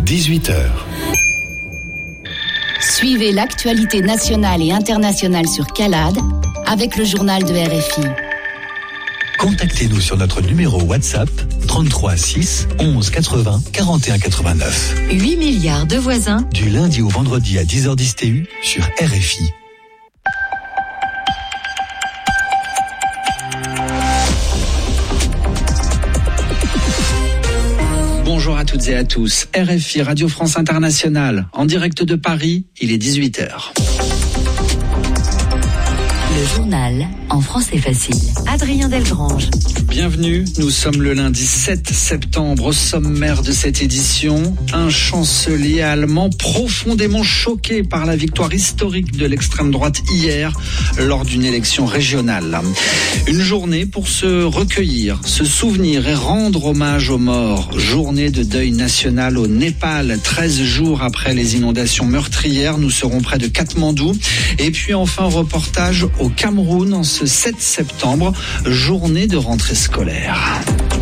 18h. Suivez l'actualité nationale et internationale sur CALAD avec le journal de RFI. Contactez-nous sur notre numéro WhatsApp 33 6 11 80 41 89. 8 milliards de voisins. Du lundi au vendredi à 10h10 TU sur RFI. Bonjour à toutes et à tous. RFI Radio France Internationale, en direct de Paris, il est 18h. Le journal en français facile. Adrien Delgrange. Bienvenue, nous sommes le lundi 7 septembre. Au sommaire de cette édition, un chancelier allemand profondément choqué par la victoire historique de l'extrême droite hier lors d'une élection régionale. Une journée pour se recueillir, se souvenir et rendre hommage aux morts. Journée de deuil national au Népal, 13 jours après les inondations meurtrières. Nous serons près de Katmandou. Et puis enfin, reportage au Cameroun en ce 7 septembre, journée de rentrée scolaire.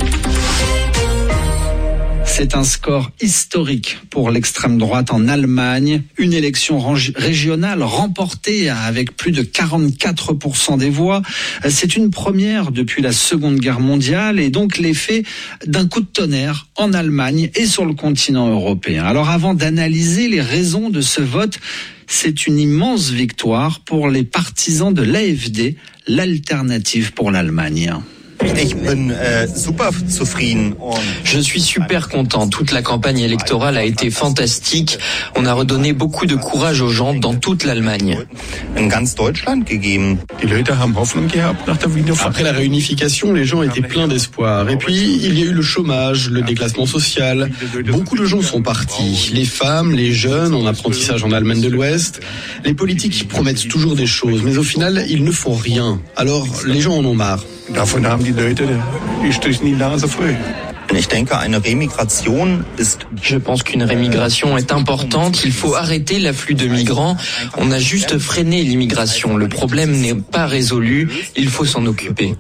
C'est un score historique pour l'extrême droite en Allemagne. Une élection régionale remportée avec plus de 44% des voix. C'est une première depuis la Seconde Guerre mondiale et donc l'effet d'un coup de tonnerre en Allemagne et sur le continent européen. Alors avant d'analyser les raisons de ce vote, c'est une immense victoire pour les partisans de l'AfD, l'alternative pour l'Allemagne. Je suis super content. Toute la campagne électorale a été fantastique. On a redonné beaucoup de courage aux gens dans toute l'Allemagne. Après la réunification, les gens étaient pleins d'espoir. Et puis, il y a eu le chômage, le déclassement social. Beaucoup de gens sont partis. Les femmes, les jeunes, en apprentissage en Allemagne de l'Ouest. Les politiques promettent toujours des choses, mais au final, ils ne font rien. Alors, les gens en ont marre. Davon haben die Leute die Strich in die Nase voll. Je pense qu'une rémigration est importante. Il faut arrêter l'afflux de migrants. On a juste freiné l'immigration. Le problème n'est pas résolu. Il faut s'en occuper.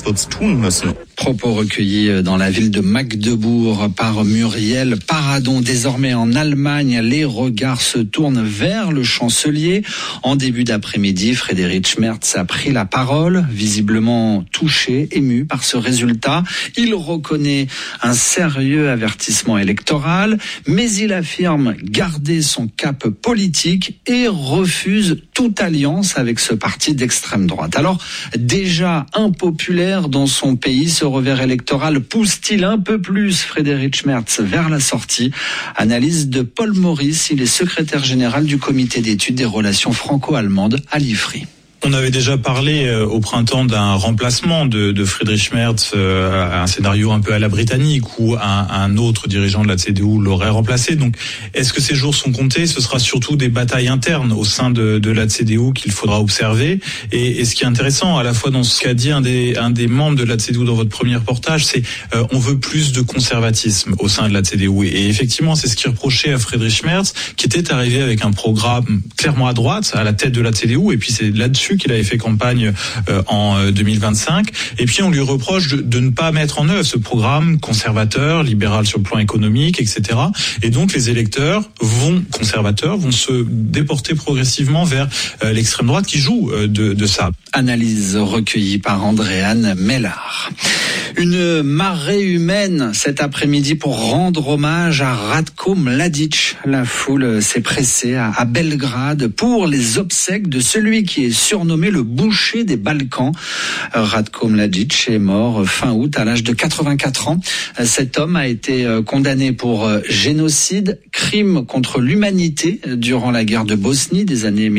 Propos recueillis dans la ville de Magdebourg par Muriel Paradon. Désormais en Allemagne, les regards se tournent vers le chancelier. En début d'après-midi, Friedrich Merz a pris la parole, visiblement touché, ému par ce résultat. Il reconnaît un sérieux avertissement électoral, mais il affirme garder son cap politique et refuse toute alliance avec ce parti d'extrême droite. Alors, déjà impopulaire dans son pays, ce revers électoral pousse-t-il un peu plus Friedrich Merz vers la sortie? Analyse de Paul Maurice, il est secrétaire général du comité d'études des relations franco-allemandes à l'IFRI. On avait déjà parlé au printemps d'un remplacement de Friedrich Merz, un scénario un peu à la britannique où un autre dirigeant de la CDU l'aurait remplacé. Donc, est-ce que ces jours sont comptés? Ce sera surtout des batailles internes au sein de la CDU qu'il faudra observer. Et ce qui est intéressant, à la fois dans ce qu'a dit un des membres de la CDU dans votre premier reportage, c'est on veut plus de conservatisme au sein de la CDU. Et effectivement, c'est ce qui reprochait à Friedrich Merz, qui était arrivé avec un programme clairement à droite, à la tête de la CDU. Et puis c'est là-dessus qu'il avait fait campagne en 2025. Et puis on lui reproche de ne pas mettre en œuvre ce programme conservateur, libéral sur le plan économique, etc. Et donc les électeurs conservateurs vont se déporter progressivement vers l'extrême droite qui joue de ça. Analyse recueillie par Andréane Mellard. Une marée humaine cet après-midi pour rendre hommage à Ratko Mladic. La foule s'est pressée à Belgrade pour les obsèques de celui qui est surnommé le boucher des Balkans. Ratko Mladic est mort fin août à l'âge de 84 ans. Cet homme a été condamné pour génocide, crime contre l'humanité durant la guerre de Bosnie des années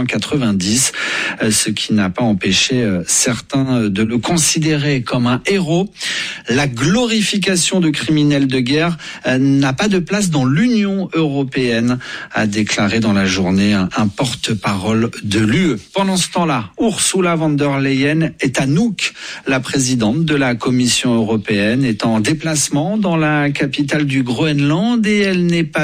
1990, ce qui n'a pas empêché certains de le considérer comme un héros. La glorification de criminels de guerre n'a pas de place dans l'Union européenne, a déclaré dans la journée un porte-parole de l'UE. Pendant ce temps-là, Ursula von der Leyen est à Nuuk. La présidente de la Commission européenne est en déplacement dans la capitale du Groenland et elle n'est pas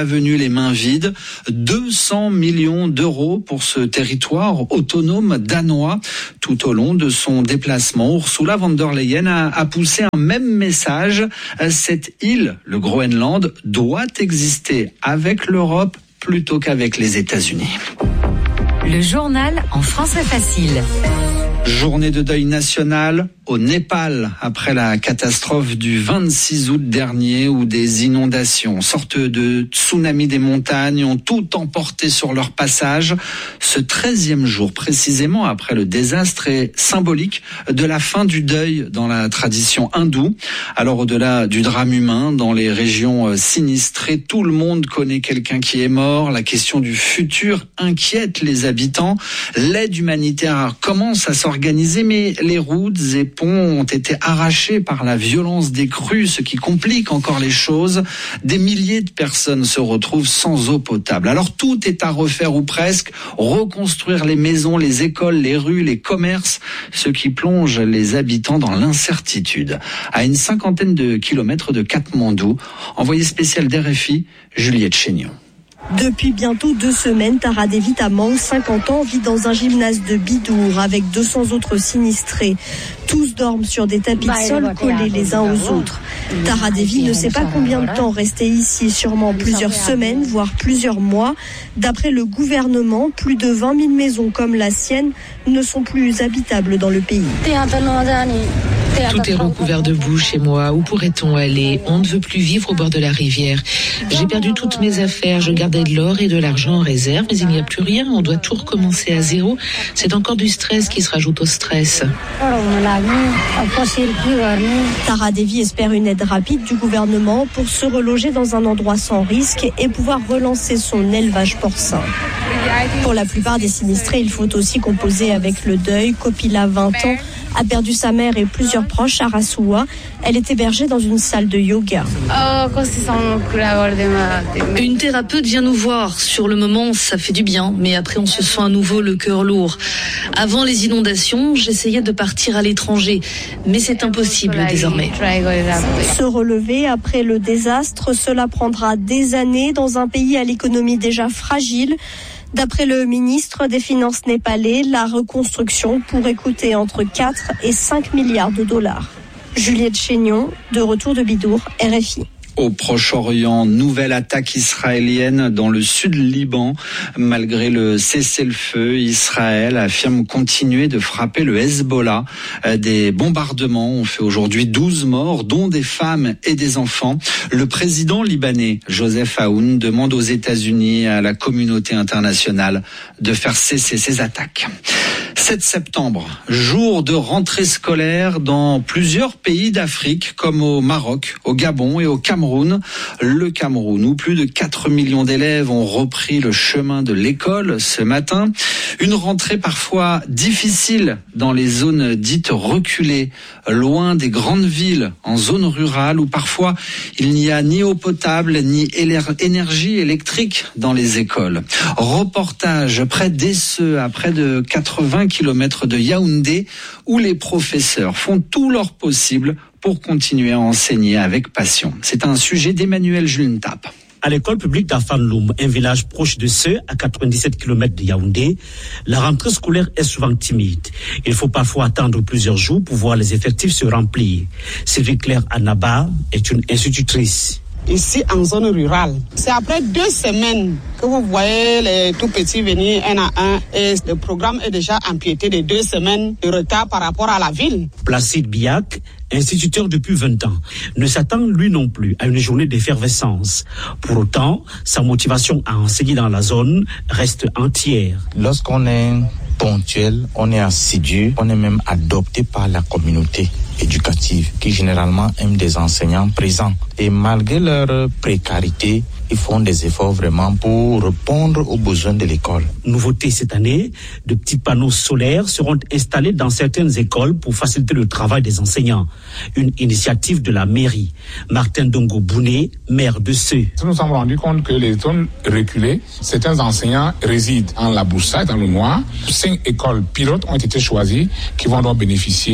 venue les mains vides. 200 millions d'euros pour ce territoire autonome danois. Tout au long de son déplacement, Ursula von der Leyen a poussé un même message. Cette île, le Groenland, doit exister avec l'Europe plutôt qu'avec les États-Unis. Le journal en français facile. Journée de deuil national au Népal après la catastrophe du 26 août dernier où des inondations, sorte de tsunami des montagnes, ont tout emporté sur leur passage. Ce 13e jour, précisément après le désastre, est symbolique de la fin du deuil dans la tradition hindoue. Alors au-delà du drame humain, dans les régions sinistrées, tout le monde connaît quelqu'un qui est mort. La question du futur inquiète les habitants. L'aide humanitaire commence à s'organiser, mais les routes et ponts ont été arrachés par la violence des crues, ce qui complique encore les choses. Des milliers de personnes se retrouvent sans eau potable. Alors tout est à refaire ou presque, reconstruire les maisons, les écoles, les rues, les commerces, ce qui plonge les habitants dans l'incertitude. À une 50aine de kilomètres de Katmandou, envoyé spécial d'RFI, Juliette Chénion. Depuis bientôt 2 semaines, Tara Devi Tamang, 50 ans, vit dans un gymnase de Bidour avec 200 autres sinistrés. Tous dorment sur des tapis de sol collés les uns aux autres. Tara Devi ne sait pas combien de temps rester ici, sûrement plusieurs semaines, voire plusieurs mois. D'après le gouvernement, plus de 20 000 maisons comme la sienne ne sont plus habitables dans le pays. Tout est recouvert de boue chez moi. Où pourrait-on aller? On ne veut plus vivre au bord de la rivière. J'ai perdu toutes mes affaires. Je gardais de l'or et de l'argent en réserve, mais il n'y a plus rien. On doit tout recommencer à zéro. C'est encore du stress qui se rajoute au stress. Tara Devi espère une aide rapide du gouvernement pour se reloger dans un endroit sans risque et pouvoir relancer son élevage porcin. Pour la plupart des sinistrés, il faut aussi composer avec le deuil. Kopila, 20 ans, a perdu sa mère et plusieurs proches à Rasuwa. Elle est hébergée dans une salle de yoga. Une thérapeute vient nous voir. Sur le moment, ça fait du bien, mais après on se sent à nouveau le cœur lourd. Avant les inondations, j'essayais de partir à l'étranger, mais c'est impossible désormais. Se relever après le désastre, cela prendra des années dans un pays à l'économie déjà fragile. D'après le ministre des Finances népalais, la reconstruction pourrait coûter entre 4 et 5 milliards de dollars. Juliette Chénion, de retour de Bidour, RFI. Au Proche-Orient, nouvelle attaque israélienne dans le sud Liban. Malgré le cessez-le-feu, Israël affirme continuer de frapper le Hezbollah. Des bombardements ont fait aujourd'hui 12 morts, dont des femmes et des enfants. Le président libanais, Joseph Aoun, demande aux États-Unis et à la communauté internationale de faire cesser ces attaques. 7 septembre, jour de rentrée scolaire dans plusieurs pays d'Afrique, comme au Maroc, au Gabon et au Cameroun. Le Cameroun, où plus de 4 millions d'élèves ont repris le chemin de l'école ce matin. Une rentrée parfois difficile dans les zones dites reculées, loin des grandes villes, en zone rurale, où parfois il n'y a ni eau potable, ni énergie électrique dans les écoles. Reportage près d'Esseux, à près de 80 kilomètres de Yaoundé, où les professeurs font tout leur possible pour continuer à enseigner avec passion. C'est un sujet d'Emmanuel Juntap. À l'école publique d'Afanloum, un village proche de Seux, à 97 km de Yaoundé, la rentrée scolaire est souvent timide. Il faut parfois attendre plusieurs jours pour voir les effectifs se remplir. Sylvie Claire Anaba est une institutrice. Ici, en zone rurale, c'est après 2 semaines que vous voyez les tout petits venir un à un et le programme est déjà empiété de 2 semaines de retard par rapport à la ville. Placide Biak, instituteur depuis 20 ans, ne s'attend lui non plus à une journée d'effervescence. Pour autant, sa motivation à enseigner dans la zone reste entière. Lorsqu'on est ponctuel, on est assidu, on est même adopté par la communauté éducative qui généralement aime des enseignants présents. Et malgré leur précarité, ils font des efforts vraiment pour répondre aux besoins de l'école. Nouveauté cette année, de petits panneaux solaires seront installés dans certaines écoles pour faciliter le travail des enseignants. Une initiative de la mairie. Martin Dongo Bouné, maire de Seux. Nous nous sommes rendus compte que les zones reculées, certains enseignants résident en Laboussa, dans le Noir. 5 écoles pilotes ont été choisies qui vont donc bénéficier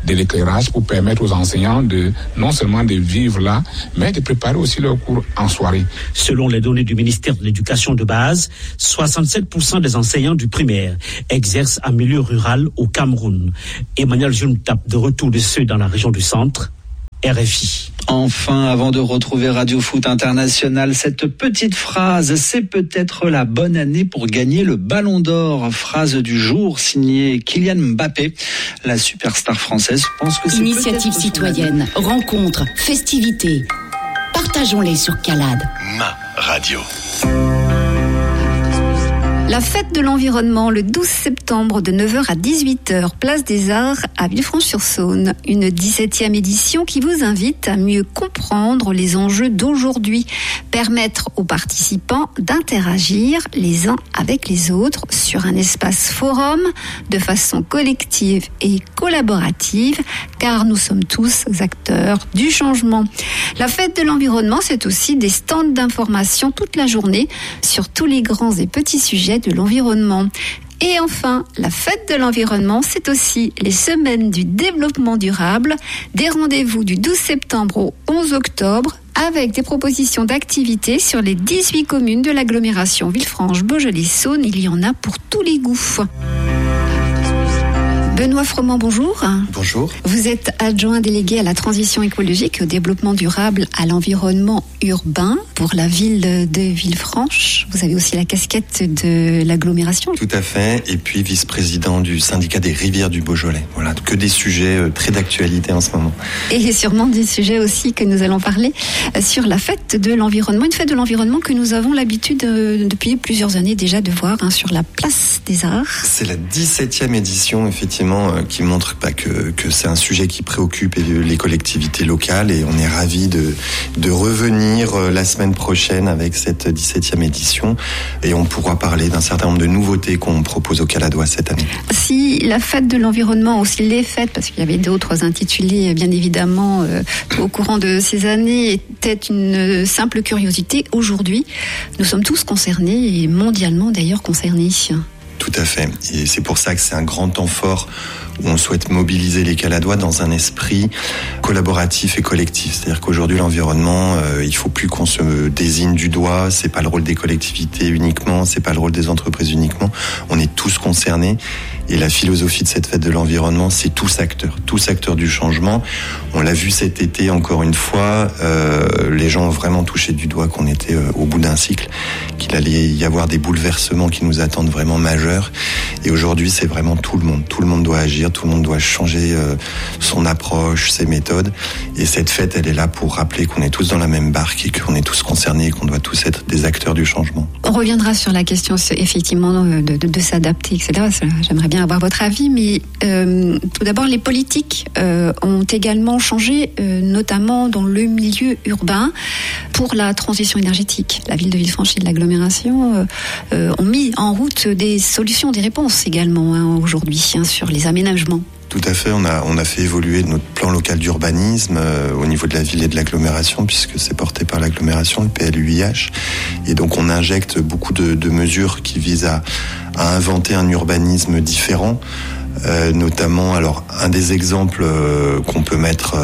de l'éclairage pour permettre aux enseignants de non seulement de vivre là, mais de préparer aussi leurs cours en soirée. Selon les données du ministère de l'Éducation de base, 67% des enseignants du primaire exercent en milieu rural au Cameroun. Emmanuel Juntap, de retour de ceux dans la région du centre, RFI. Enfin, avant de retrouver Radio Foot International, cette petite phrase, c'est peut-être la bonne année pour gagner le Ballon d'Or. Phrase du jour signée Kylian Mbappé, la superstar française. Je pense que c'est initiative citoyenne, rencontres, festivités. Partageons-les sur CALAD. Ma radio. La fête de l'environnement le 12 septembre de 9h à 18h, place des Arts à Villefranche-sur-Saône. Une 17e édition qui vous invite à mieux comprendre les enjeux d'aujourd'hui. Permettre aux participants d'interagir les uns avec les autres sur un espace forum de façon collective et collaborative, car nous sommes tous acteurs du changement. La fête de l'environnement, c'est aussi des stands d'information toute la journée sur tous les grands et petits sujets de l'environnement. Et enfin, la fête de l'environnement, c'est aussi les semaines du développement durable, des rendez-vous du 12 septembre au 11 octobre, avec des propositions d'activités sur les 18 communes de l'agglomération Villefranche-Beaujolais-Saône. Il y en a pour tous les goûts. Benoît Froment, bonjour. Bonjour. Vous êtes adjoint délégué à la transition écologique et au développement durable à l'environnement urbain pour la ville de Villefranche. Vous avez aussi la casquette de l'agglomération. Tout à fait. Et puis vice-président du syndicat des rivières du Beaujolais. Voilà, que des sujets très d'actualité en ce moment. Et sûrement des sujets aussi que nous allons parler sur la fête de l'environnement. Une fête de l'environnement que nous avons l'habitude depuis plusieurs années déjà de voir sur la place des Arts. C'est la 17e édition, effectivement, qui montre que c'est un sujet qui préoccupe les collectivités locales, et on est ravis de revenir la semaine prochaine avec cette 17e édition, et on pourra parler d'un certain nombre de nouveautés qu'on propose au Caladois cette année. Si la fête de l'environnement, aussi les fêtes, parce qu'il y avait d'autres intitulés bien évidemment au courant de ces années, était une simple curiosité, aujourd'hui nous sommes tous concernés, et mondialement d'ailleurs concernés. Tout à fait. Et c'est pour ça que c'est un grand temps fort où on souhaite mobiliser les Caladois dans un esprit collaboratif et collectif. C'est-à-dire qu'aujourd'hui, l'environnement, il faut plus qu'on se désigne du doigt. C'est pas le rôle des collectivités uniquement, c'est pas le rôle des entreprises uniquement. On est tous concernés. Et la philosophie de cette fête de l'environnement, c'est tous acteurs du changement. On l'a vu cet été encore une fois, les gens ont vraiment touché du doigt qu'on était au bout d'un cycle, qu'il allait y avoir des bouleversements qui nous attendent vraiment majeurs. Et aujourd'hui, c'est vraiment tout le monde. Tout le monde doit agir, tout le monde doit changer son approche, ses méthodes. Et cette fête, elle est là pour rappeler qu'on est tous dans la même barque et qu'on est tous concernés et qu'on doit tous être des acteurs du changement. On reviendra sur la question effectivement de s'adapter, etc. J'aimerais bien avoir votre avis, mais tout d'abord, les politiques ont également changé, notamment dans le milieu urbain, pour la transition énergétique. La ville de Villefranche et de l'agglomération ont mis en route des solutions, des réponses également aujourd'hui sur les aménagements. Tout à fait, on a fait évoluer notre plan local d'urbanisme au niveau de la ville et de l'agglomération, puisque c'est porté par l'agglomération, le PLUIH. Et donc on injecte beaucoup de mesures qui visent à inventer un urbanisme différent. Notamment, alors un des exemples qu'on peut mettre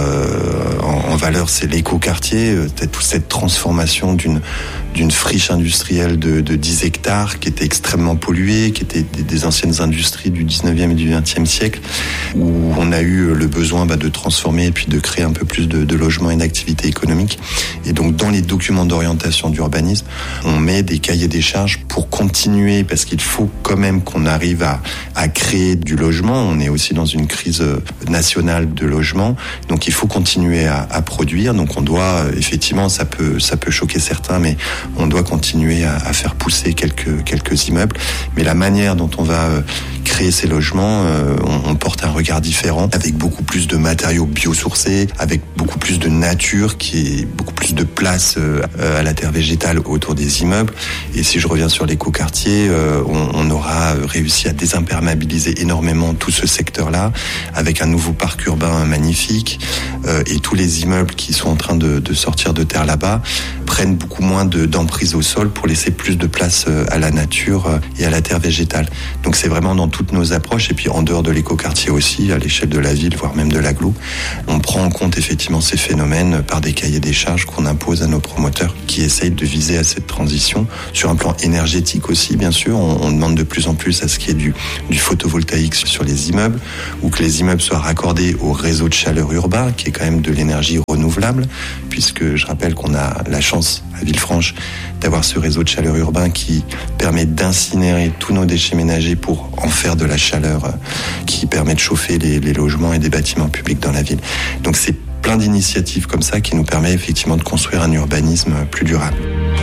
en valeur, c'est l'écoquartier, toute cette transformation d'une friche industrielle de 10 hectares qui était extrêmement polluée, qui était des anciennes industries du 19e et du 20e siècle, où on a eu le besoin de transformer et puis de créer un peu plus de logements et d'activités économiques. Et donc dans les documents d'orientation d'urbanisme, on met des cahiers des charges pour continuer, parce qu'il faut quand même qu'on arrive à créer du logement. On est aussi dans une crise nationale de logement, donc il faut continuer à produire. Donc on doit, effectivement, ça peut choquer certains, mais on doit continuer à faire pousser quelques immeubles. Mais la manière dont on va créer ces logements, on porte un regard différent, avec beaucoup plus de matériaux biosourcés, avec beaucoup plus de nature, qui est beaucoup plus de place à la terre végétale autour des immeubles. Et si je reviens sur l'écoquartier, on aura réussi à désimperméabiliser énormément tout ce secteur-là, avec un nouveau parc urbain magnifique, et tous les immeubles qui sont en train de sortir de terre là-bas prennent beaucoup moins d'emprise au sol pour laisser plus de place à la nature et à la terre végétale. Donc c'est vraiment dans toutes nos approches, et puis en dehors de l'écoquartier aussi, à l'échelle de la ville, voire même de l'agglo, on prend en compte effectivement ces phénomènes par des cahiers des charges qu'on impose à nos promoteurs qui essayent de viser à cette transition. Sur un plan énergétique aussi, bien sûr, on demande de plus en plus à ce qu'il y ait du photovoltaïque sur les immeubles, ou que les immeubles soient raccordés au réseau de chaleur urbain, qui est quand même de l'énergie renouvelable, puisque je rappelle qu'on a la chance à Villefranche d'avoir ce réseau de chaleur urbain qui permet d'incinérer tous nos déchets ménagers pour en faire de la chaleur qui permet de chauffer les logements et des bâtiments publics dans la ville. Donc c'est plein d'initiatives comme ça qui nous permet effectivement de construire un urbanisme plus durable.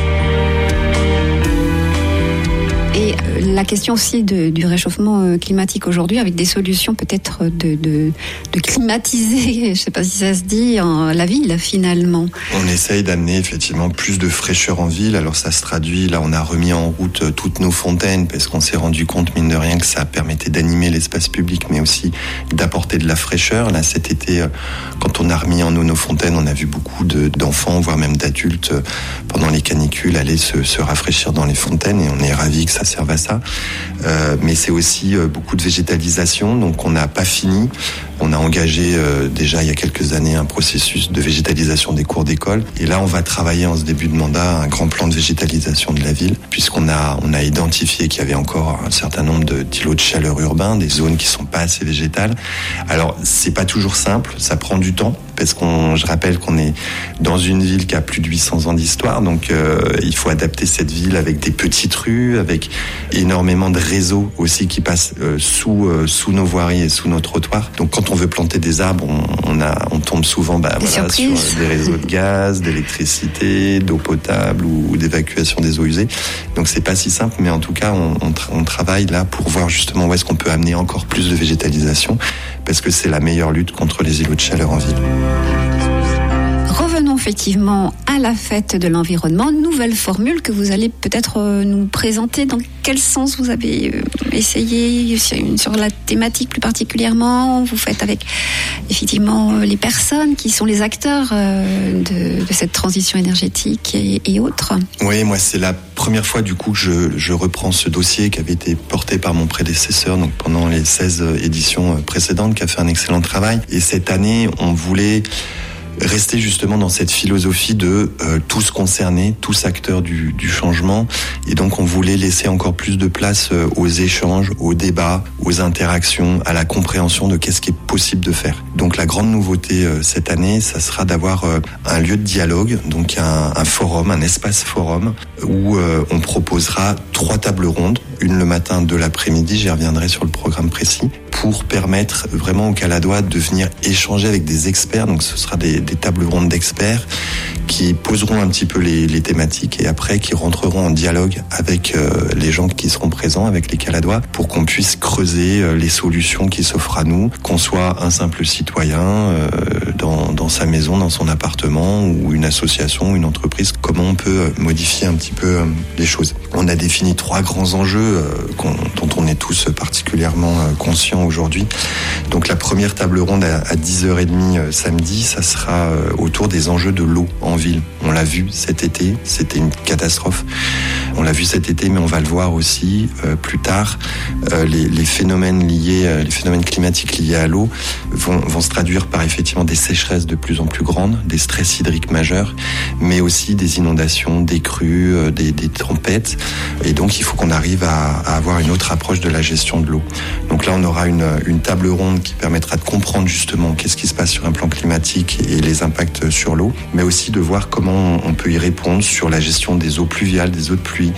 Et la question aussi du réchauffement climatique aujourd'hui, avec des solutions peut-être de climatiser, je ne sais pas si ça se dit, la ville finalement. On essaye d'amener effectivement plus de fraîcheur en ville. Alors ça se traduit, là on a remis en route toutes nos fontaines parce qu'on s'est rendu compte mine de rien que ça permettait d'animer l'espace public mais aussi d'apporter de la fraîcheur. Là cet été, quand on a remis en eau nos fontaines, on a vu beaucoup d'enfants, voire même d'adultes pendant les canicules aller se rafraîchir dans les fontaines, et on est ravis que ça serve à ça. Mais c'est aussi beaucoup de végétalisation, donc on n'a pas fini. On a engagé déjà il y a quelques années un processus de végétalisation des cours d'école, et là on va travailler en ce début de mandat un grand plan de végétalisation de la ville, puisqu'on a identifié qu'il y avait encore un certain nombre d'îlots de chaleur urbains, des zones qui sont pas assez végétales. Alors c'est pas toujours simple, ça prend du temps, parce je rappelle qu'on est dans une ville qui a plus de 800 ans d'histoire, donc il faut adapter cette ville avec des petites rues, avec énormément de réseaux aussi qui passent sous nos voiries et sous nos trottoirs. Donc quand on veut planter des arbres, on tombe souvent sur des réseaux de gaz, d'électricité, d'eau potable ou d'évacuation des eaux usées. Donc c'est pas si simple, mais en tout cas on travaille là pour voir justement où est-ce qu'on peut amener encore plus de végétalisation, parce que c'est la meilleure lutte contre les îlots de chaleur en ville. Revenons effectivement à la fête de l'environnement, nouvelle formule que vous allez peut-être nous présenter. Dans quel sens vous avez essayé sur la thématique plus particulièrement? Vous faites avec effectivement les personnes qui sont les acteurs de cette transition énergétique et autres. Oui, moi c'est la première fois du coup que je reprends ce dossier qui avait été porté par mon prédécesseur donc pendant les 16 éditions précédentes, qui a fait un excellent travail. Et cette année, on voulait rester justement dans cette philosophie de tous concernés, tous acteurs du changement, et donc on voulait laisser encore plus de place aux échanges, aux débats, aux interactions, à la compréhension de qu'est-ce qui est possible de faire. Donc la grande nouveauté cette année, ça sera d'avoir un lieu de dialogue, donc un forum, un espace forum, où on proposera 3 tables rondes, une le matin, 2 l'après-midi, j'y reviendrai sur le programme précis, pour permettre vraiment aux Caladois de venir échanger avec des experts. Donc ce sera des tables rondes d'experts qui poseront un petit peu les thématiques, et après qui rentreront en dialogue avec les gens qui seront présents, avec les Caladois, pour qu'on puisse creuser les solutions qui s'offrent à nous, qu'on soit un simple citoyen dans sa maison, dans son appartement, ou une association, une entreprise, comment on peut modifier un petit peu les choses. On a défini 3 grands enjeux dont on est tous particulièrement conscients aujourd'hui. Donc la première table ronde à 10h30 samedi, ça sera autour des enjeux de l'eau en ville. On l'a vu cet été, c'était une catastrophe. On l'a vu cet été, mais on va le voir aussi plus tard. Les phénomènes les phénomènes climatiques liés à l'eau vont se traduire par effectivement des sécheresses de plus en plus grandes, des stress hydriques majeurs, mais aussi des inondations, des crues, des tempêtes. Et donc il faut qu'on arrive à avoir une autre approche de la gestion de l'eau. Donc là on aura une table ronde qui permettra de comprendre justement qu'est-ce qui se passe sur un plan climatique et les impacts sur l'eau, mais aussi de voir comment on peut y répondre sur la gestion des eaux pluviales, des eaux de pluie,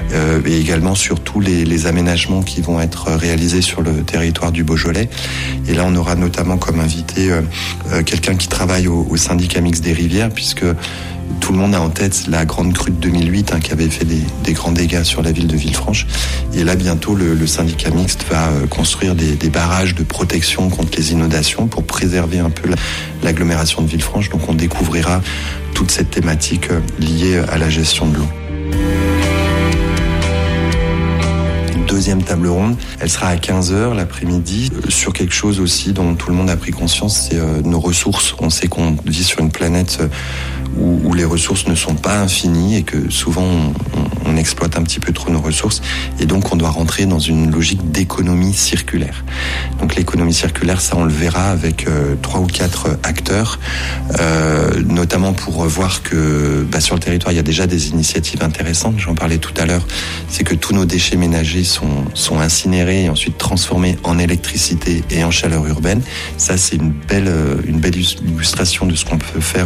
et également sur tous les aménagements qui vont être réalisés sur le territoire du Beaujolais. Et là on aura notamment comme invité quelqu'un qui travaille au syndicat mixte des rivières, puisque tout le monde a en tête la grande crue de 2008 qui avait fait des grands dégâts sur la ville de Villefranche. Et là, bientôt, le syndicat mixte va construire des barrages de protection contre les inondations pour préserver un peu l'agglomération de Villefranche. Donc on découvrira toute cette thématique liée à la gestion de l'eau. Deuxième table ronde, elle sera à 15h l'après-midi, sur quelque chose aussi dont tout le monde a pris conscience, c'est nos ressources. On sait qu'on vit sur une planète où les ressources ne sont pas infinies et que souvent on exploite un petit peu trop nos ressources et donc on doit rentrer dans une logique d'économie circulaire. Donc l'économie circulaire, ça on le verra avec 3 ou 4 acteurs, notamment pour voir que sur le territoire il y a déjà des initiatives intéressantes. J'en parlais tout à l'heure, c'est que tous nos déchets ménagers sont incinérés et ensuite transformés en électricité et en chaleur urbaine. Ça c'est une belle illustration de ce qu'on peut faire